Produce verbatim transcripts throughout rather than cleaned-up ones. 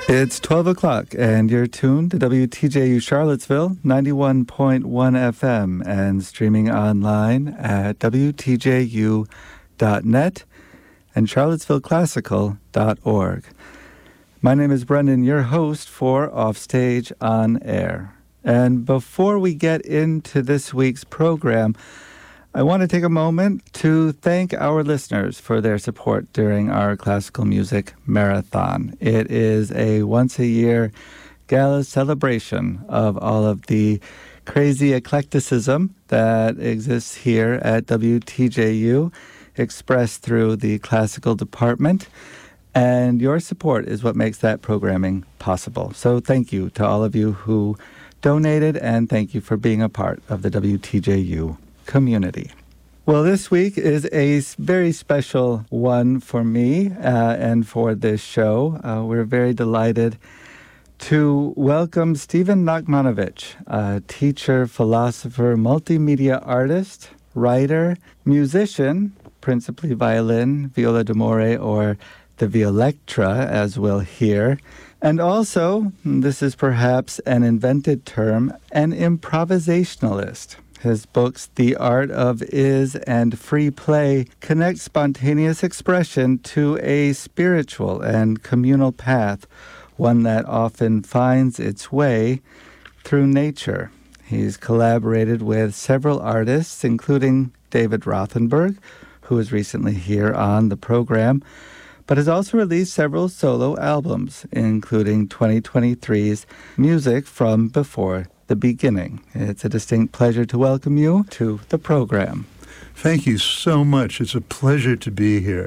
It's twelve o'clock, and you're tuned to W T J U Charlottesville, ninety-one point one F M, and streaming online at W T J U dot net and charlottesville classical dot org. My name is Brendan, your host for Offstage on Air. And before we get into this week's program, I want to take a moment to thank our listeners for their support during our classical music marathon. It is a once-a-year gala celebration of all of the crazy eclecticism that exists here at W T J U, expressed through the classical department. And your support is what makes that programming possible. So thank you to all of you who donated, and thank you for being a part of the W T J U community. Well, this week is a very special one for me uh, and for this show. Uh, we're very delighted to welcome Stephen Nachmanovich, a teacher, philosopher, multimedia artist, writer, musician, principally violin, viola d'amore, or the violectra, as we'll hear, and also, this is perhaps an invented term, an improvisationalist. His books, The Art of Is and Free Play, connect spontaneous expression to a spiritual and communal path, one that often finds its way through nature. He's collaborated with several artists, including David Rothenberg, who was recently here on the program, but has also released several solo albums, including twenty twenty-three's Music from Before the Beginning. It's a distinct pleasure to welcome you to the program. Thank you so much. It's a pleasure to be here.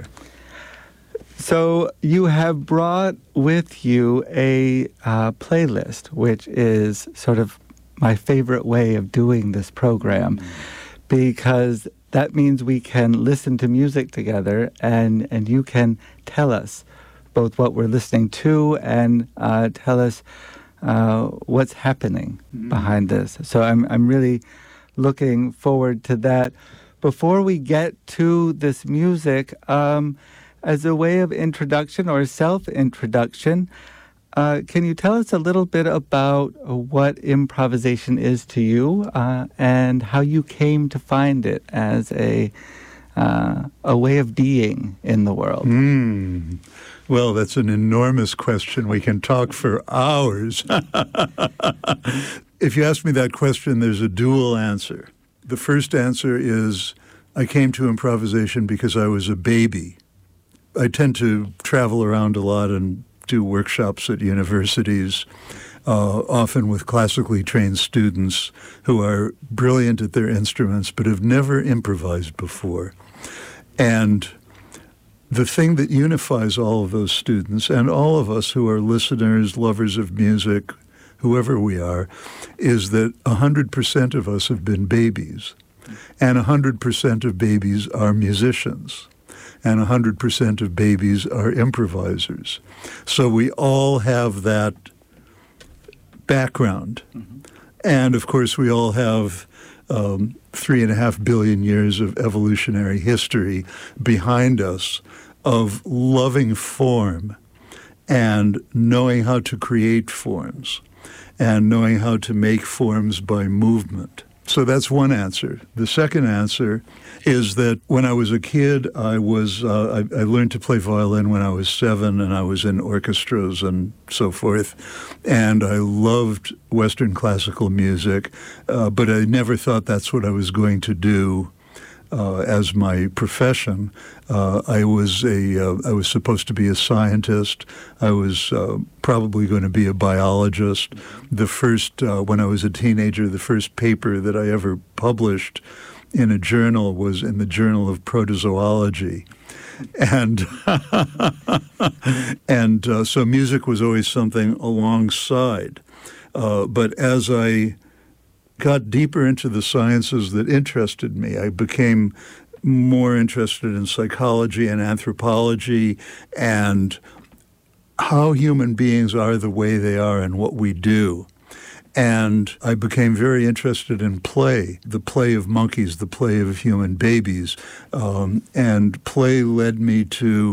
So you have brought with you a uh, playlist, which is sort of my favorite way of doing this program, mm-hmm. because that means we can listen to music together, and, and you can tell us both what we're listening to and uh, tell us uh, what's happening mm-hmm. behind this. So I'm I'm really looking forward to that. Before we get to this music, um, as a way of introduction or self-introduction, Uh, can you tell us a little bit about what improvisation is to you uh, and how you came to find it as a uh, a way of being in the world? Mm. Well, that's an enormous question. We can talk for hours. If you ask me that question, there's a dual answer. The first answer is I came to improvisation because I was a baby. I tend to travel around a lot and do workshops at universities, uh, often with classically trained students who are brilliant at their instruments but have never improvised before. And the thing that unifies all of those students and all of us who are listeners, lovers of music, whoever we are, is that one hundred percent of us have been babies, and one hundred percent of babies are musicians. And one hundred percent of babies are improvisers. So we all have that background. Mm-hmm. And, of course, we all have um, three and a half billion years of evolutionary history behind us of loving form and knowing how to create forms and knowing how to make forms by movement. So that's one answer. The second answer is that when I was a kid, I was uh, I, I learned to play violin when I was seven, and I was in orchestras and so forth. And I loved Western classical music, uh, but I never thought that's what I was going to do uh, as my profession. Uh, I was a uh, I was supposed to be a scientist. I was uh, probably going to be a biologist. The first, uh, when I was a teenager, the first paper that I ever published in a journal was in the Journal of Protozoology. And and uh, so music was always something alongside. Uh, but as I got deeper into the sciences that interested me, I became more interested in psychology and anthropology and how human beings are the way they are and what we do. And I became very interested in play, the play of monkeys, the play of human babies. Um, and play led me to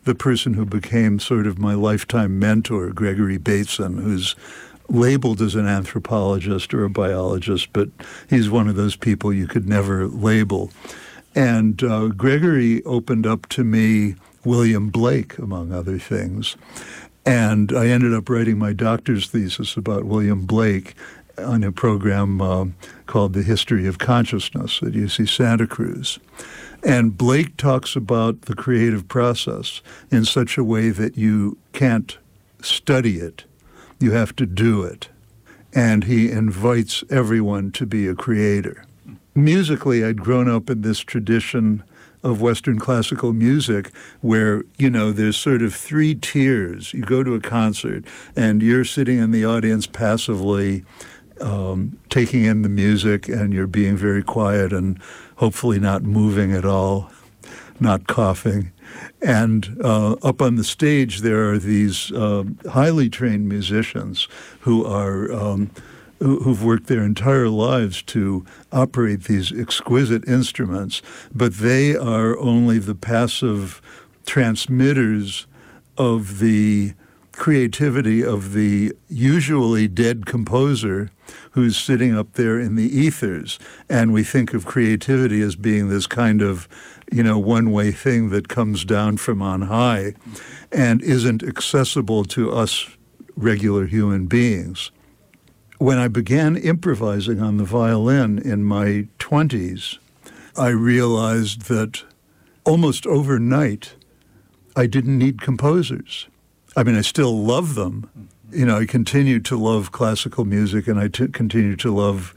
the person who became sort of my lifetime mentor, Gregory Bateson, who's labeled as an anthropologist or a biologist, but he's one of those people you could never label. And uh, Gregory opened up to me William Blake, among other things. And I ended up writing my doctor's thesis about William Blake on a program uh, called The History of Consciousness at U C Santa Cruz. And Blake talks about the creative process in such a way that you can't study it. You have to do it. And he invites everyone to be a creator. Musically, I'd grown up in this tradition of Western classical music where, you know, there's sort of three tiers. You go to a concert and you're sitting in the audience passively um, taking in the music, and you're being very quiet and hopefully not moving at all, not coughing. And uh, up on the stage, there are these uh, highly trained musicians who are um, who, who've worked their entire lives to operate these exquisite instruments, but they are only the passive transmitters of the creativity of the usually dead composer who's sitting up there in the ethers. And we think of creativity as being this kind of, you know, one-way thing that comes down from on high and isn't accessible to us regular human beings. When I began improvising on the violin in my twenties, I realized that almost overnight I didn't need composers. I mean, I still love them. You know, I continue to love classical music, and I t- continue to love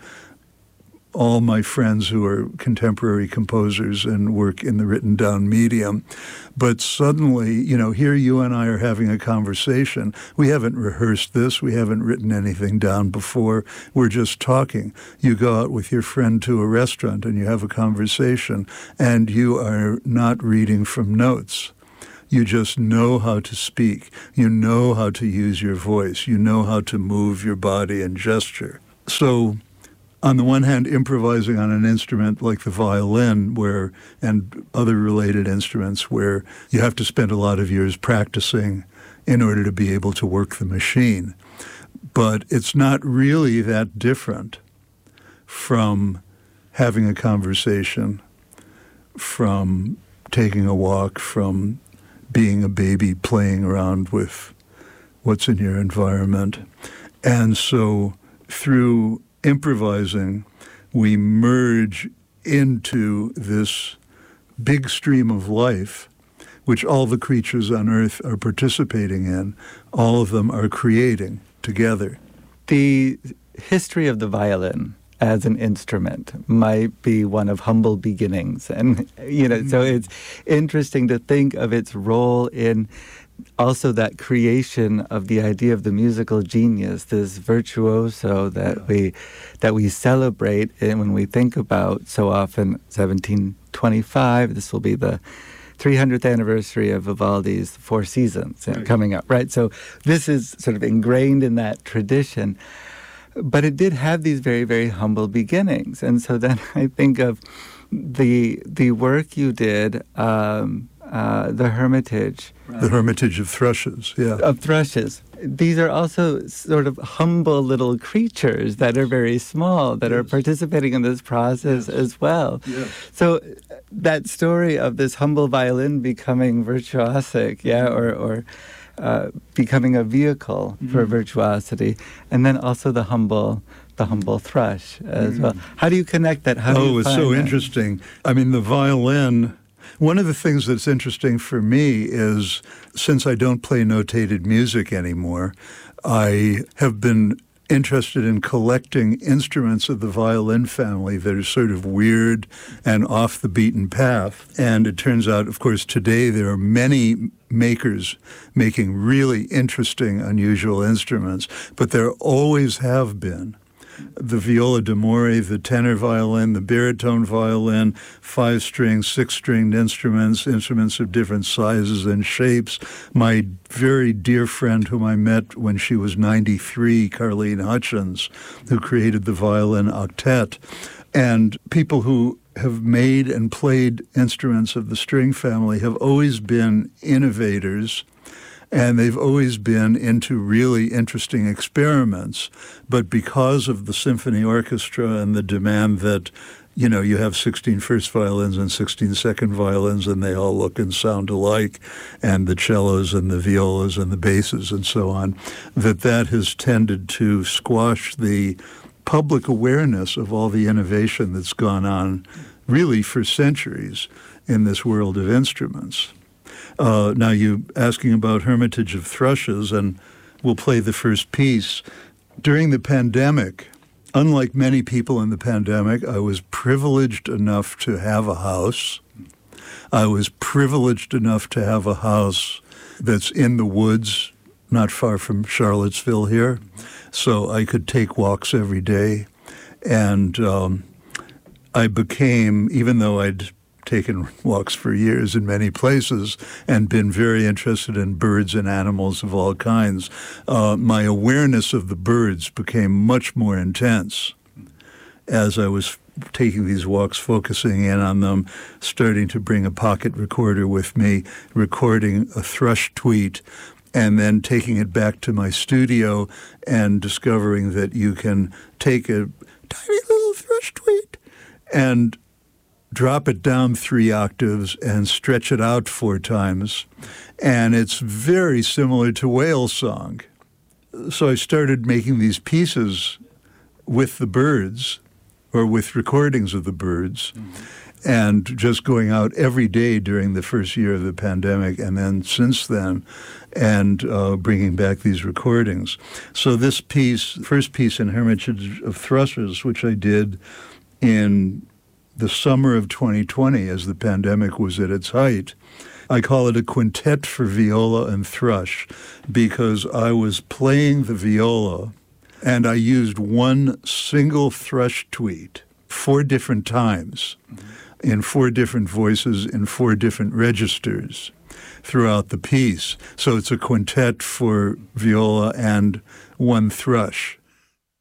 all my friends who are contemporary composers and work in the written down medium. But suddenly, you know, here you and I are having a conversation. We haven't rehearsed this. We haven't written anything down before. We're just talking. You go out with your friend to a restaurant and you have a conversation, and you are not reading from notes. You just know how to speak. You know how to use your voice. You know how to move your body and gesture. So on the one hand, improvising on an instrument like the violin where and other related instruments where you have to spend a lot of years practicing in order to be able to work the machine. But it's not really that different from having a conversation, from taking a walk, from being a baby playing around with what's in your environment. And so through improvising, we merge into this big stream of life, which all the creatures on Earth are participating in. All of them are creating together. The history of the violin as an instrument might be one of humble beginnings. And, you know, mm-hmm. so it's interesting to think of its role in also that creation of the idea of the musical genius, this virtuoso that yeah. we that we celebrate and when we think about so often seventeen twenty-five. This will be the three hundredth anniversary of Vivaldi's Four Seasons right. coming up, right? So this is sort of ingrained in that tradition. But it did have these very, very humble beginnings. And so then I think of the the work you did, um, uh, the Hermitage. Right. The Hermitage of Thrushes, yeah. Of Thrushes. These are also sort of humble little creatures that are very small, that yes. are participating in this process yes. as well. Yes. So that story of this humble violin becoming virtuosic, yeah, or... or Uh, becoming a vehicle mm-hmm. for virtuosity, and then also the humble, the humble thrush as mm-hmm. well. How do you connect that? How oh, do you it's find so that? interesting. I mean, the violin. One of the things that's interesting for me is, since I don't play notated music anymore, I have been interested in collecting instruments of the violin family that are sort of weird and off the beaten path. And it turns out, of course, today there are many makers making really interesting, unusual instruments, but there always have been. The viola d'amore, the tenor violin, the baritone violin, five-string, six-stringed instruments, instruments of different sizes and shapes. My very dear friend whom I met when she was ninety-three, Carlene Hutchins, who created the violin octet, and people who have made and played instruments of the string family have always been innovators, and they've always been into really interesting experiments. But because of the symphony orchestra and the demand that, you know, you have sixteen first violins and sixteen second violins, and they all look and sound alike, and the cellos and the violas and the basses and so on, that that has tended to squash the public awareness of all the innovation that's gone on really for centuries in this world of instruments. Uh, now, you asking about Hermitage of Thrushes, and we'll play the first piece. During the pandemic, unlike many people in the pandemic, I was privileged enough to have a house. I was privileged enough to have a house that's in the woods, not far from Charlottesville here, so I could take walks every day. And um, I became, even though I'd taken walks for years in many places and been very interested in birds and animals of all kinds, uh, my awareness of the birds became much more intense as I was taking these walks, focusing in on them, starting to bring a pocket recorder with me, recording a thrush tweet, and then taking it back to my studio and discovering that you can take a tiny little thrush tweet and drop it down three octaves and stretch it out four times. And it's very similar to whale song. So I started making these pieces with the birds, or with recordings of the birds, mm-hmm. and just going out every day during the first year of the pandemic, and then since then, and uh, bringing back these recordings. So this piece, first piece in Hermitage of Thrushes, which I did in the summer of twenty twenty as the pandemic was at its height, I call it a quintet for viola and thrush, because I was playing the viola and I used one single thrush tweet four different times, mm-hmm. in four different voices in four different registers throughout the piece. So it's a quintet for viola and one thrush.